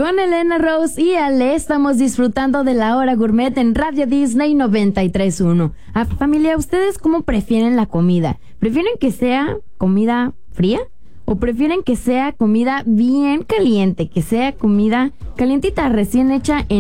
con Elena Rose y Ale. Estamos disfrutando de la hora gourmet en Radio Disney 93.1. Familia, ¿ustedes cómo prefieren la comida? ¿Prefieren que sea comida fría? ¿O prefieren que sea comida bien caliente? Que sea comida calientita, recién hecha en